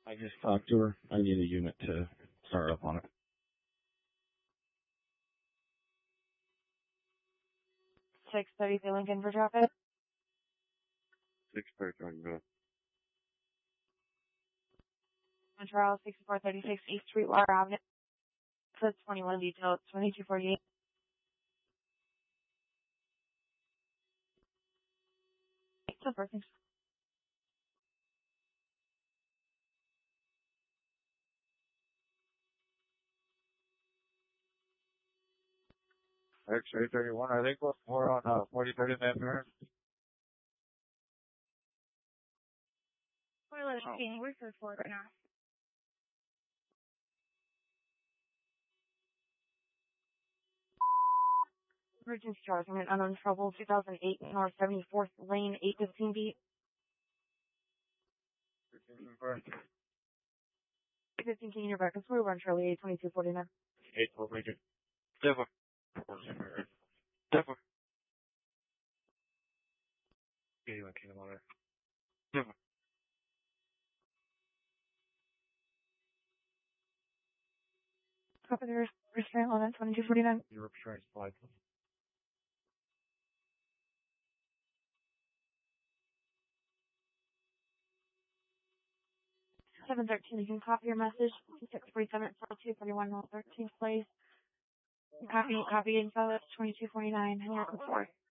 I just talked to her. I need a unit to start up on it. 633 Lincoln for traffic. 633, go. Montreal 6436 East Street, Water Avenue. That's 21 detail, 2248. So perfect. X-ray 31, I think we're on 4030 Manhattan. Toilet being research for it right now. Virgin Stars from an unknown trouble, 2008 North 74th Lane, 815 beat. 815 King, your back. It's we run Charlie 82249. 812 Lincoln. Devil. Devil. Yeah, you want Kingdom on there. Devil. Copy the restraint on that 2249. Your restraint slide. 713, you can copy your message. 637 4231 13th place. Copy info, that's 2249. And you're looking for